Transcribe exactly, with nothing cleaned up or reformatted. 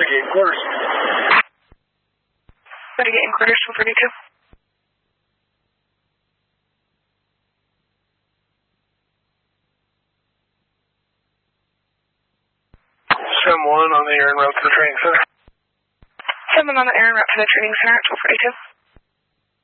Renegade quarters. Renegade quarters, one forty-two. Sim one on the air en route to the training center. Sim one on the air en route to the training center at twelve forty-two.